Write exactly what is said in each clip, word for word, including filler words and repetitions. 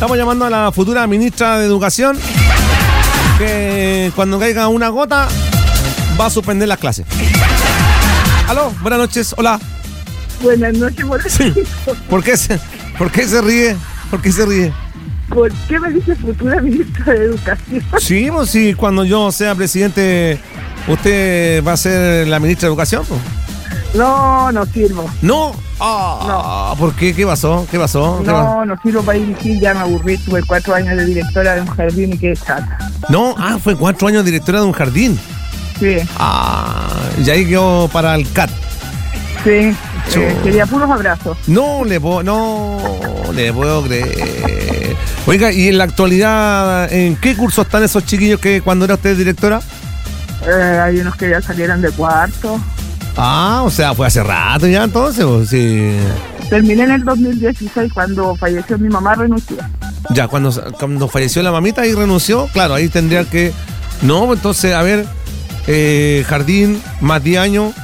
Estamos llamando a la futura ministra de Educación que cuando caiga una gota va a suspender las clases. Aló, buenas noches, hola. Buenas noches, por sí. ¿Por qué se, por qué se ríe? ¿Por qué se ríe? ¿Por qué me dice futura ministra de Educación? Sí, pues sí, cuando yo sea presidente, ¿usted va a ser la ministra de Educación? Pues? No, no sirvo. ¿No? Ah, no. ¿Por qué? ¿Qué pasó? ¿Qué pasó? ¿Qué no, pasó? no sirvo para dirigir, ya me aburrí, tuve cuatro años de directora de un jardín y qué chata. No, ah, fue cuatro años directora de un jardín. Sí. Ah, y ahí quedó para el C A T. Sí, eh, quería puros abrazos. No le puedo, no le puedo creer. Oiga, y en la actualidad, ¿en qué curso están esos chiquillos que cuando era usted directora? Eh, hay unos que ya salieron de cuarto. Ah, o sea, fue hace rato ya entonces, ¿o sí? Terminé en el dos mil dieciséis cuando falleció mi mamá, renunció. Ya, cuando, cuando falleció la mamita y renunció, claro, ahí tendría que... No, entonces, a ver, eh, jardín, más diez años.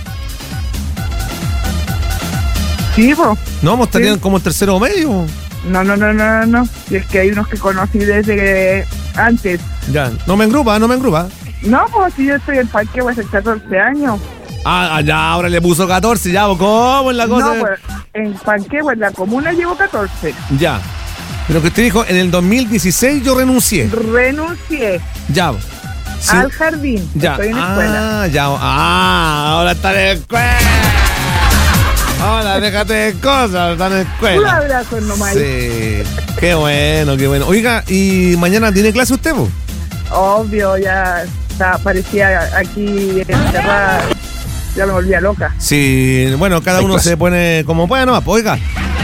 Sí, pues. No, vos estarían sí. como el tercero medio. No, no, no, no, no. Y es que hay unos que conocí desde antes. Ya, no me engrupa, no me engrupa. No, pues si yo estoy en Parque, voy a hacer catorce años. Ah, ya, ahora le puso catorce, ya, ¿cómo es la cosa? No, pues en Panquehue, en la comuna, llevo catorce. Ya. Pero que usted dijo, en el dos mil dieciséis yo renuncié. Renuncié. Ya. Sí. Al jardín. Ya. Estoy en ah, escuela. ya. Ah, ahora está en escuela. Ahora déjate de cosas, está en escuela. Un abrazo nomás. Sí. Qué bueno, qué bueno. Oiga, ¿y mañana tiene clase usted, po? Obvio, ya está, parecía aquí encerrada. Ya me volvía loca. Sí, bueno, cada uno se pone como puede, ¿no? Oiga, eh,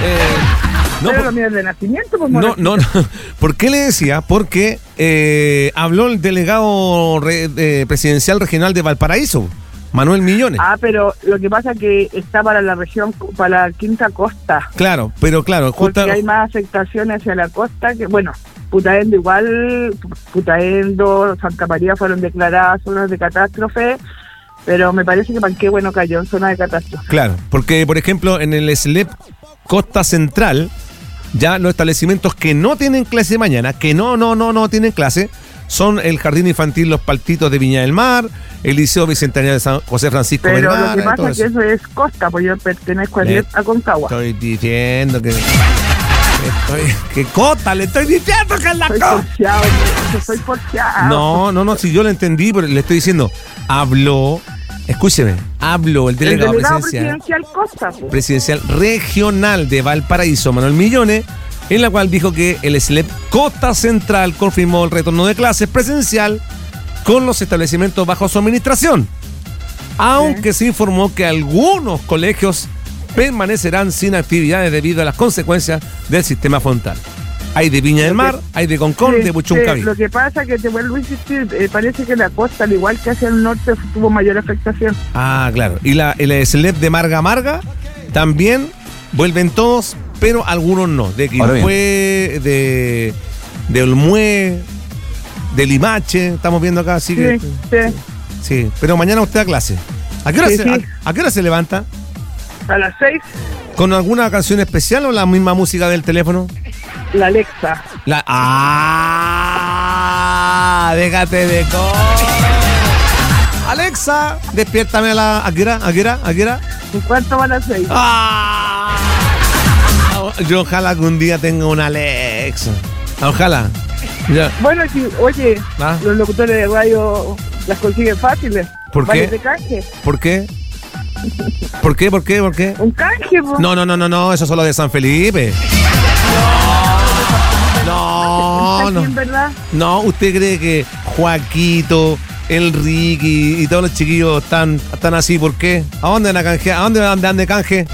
no, pero por, lo mío es de nacimiento, pues, no, no, no. ¿Por qué le decía? Porque eh, habló el delegado re, eh, presidencial regional de Valparaíso, Manuel Millones. Ah, pero lo que pasa es que está para la región, para la Quinta Costa. Claro, pero claro, justo porque hay más afectaciones hacia la costa que, bueno, Putaendo igual, Putaendo, Santa María fueron declaradas zonas de catástrofe. Pero me parece que Panquehue no cayó en zona de catástrofe. Claro, porque por ejemplo en el S L E P Costa Central, ya los establecimientos que no tienen clase mañana, que no, no, no, no tienen clase, son el Jardín Infantil Los Paltitos de Viña del Mar, el Liceo Bicentenario de San José Francisco Pero Vergara, lo que pasa es que eso es costa, pues yo pertenezco a, Le, a Concagua. Estoy diciendo que... Estoy, que cota, le estoy diciendo que es la costa. Soy porfiado, soy porfiado. No, no, no, si yo lo entendí, pero le estoy diciendo, habló, escúcheme, habló el delegado, el delegado presidencial, presidencial, Costa, pues. presidencial regional de Valparaíso, Manuel Millones, en la cual dijo que el S L E P Costa Central confirmó el retorno de clases presencial con los establecimientos bajo su administración, aunque sí. se informó que algunos colegios permanecerán sin actividades debido a las consecuencias del sistema frontal. Hay de Viña del Mar, hay de Concón, sí, de Puchuncaví. Sí, lo que pasa es que te vuelvo a insistir, eh, parece que la costa, al igual que hacia el norte, tuvo mayor afectación. Ah, claro. Y la, el S L E P de Marga Marga también vuelven todos, pero algunos no. De Quilpué, de, de Olmué, de Limache, estamos viendo acá. Así sí, que, sí. Sí, pero mañana usted a clase. ¿A qué hora, sí, se, sí. A, ¿a qué hora se levanta? A las seis. ¿Con alguna canción especial o la misma música del teléfono? La Alexa. La ¡Ah! Déjate de cosas. Alexa, despiértame a la... ¿A qué hora? ¿A qué hora? ¿A qué hora? ¿En cuánto van las seis? ¡Ah! Yo ojalá que un día tenga una Alexa. Ojalá. Ya. Bueno, sí, oye, ¿Ah? Los locutores de radio las consiguen fáciles. ¿Por qué? De canje. ¿Por qué? ¿Por qué? ¿Por qué? ¿Por qué? Un canje, bro. No, no, no, no, no, eso es solo de San Felipe. No, no. ¿En verdad? No, ¿usted cree que Joaquito, el Ricky y todos los chiquillos están, están así? ¿Por qué? ¿A dónde van a canjear? ¿A dónde van de canje?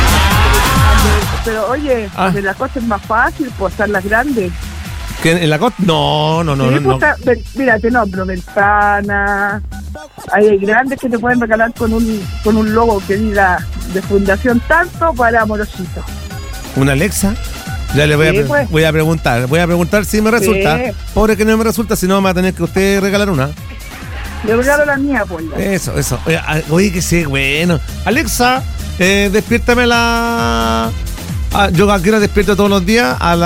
Pero oye, ah. de la costa es más fácil, pues estar las grandes. ¿Que en la costa? No, no, no, sí, no. Pues, no. Mira, te nombro Ventana. Hay grandes que te pueden regalar con un con un logo que diga de Fundación Tanto para Amorosito. ¿Una Alexa? Ya le voy, sí, a, pues. voy a preguntar. Voy a preguntar si me resulta. Sí. Pobre que no me resulta, si no me va a tener que usted regalar una. Le regalo la mía, pues. Ya. Eso, eso. Oye, oye, que sí, bueno. Alexa, eh, despiértame la... Ah, yo a qué hora despierto todos los días a la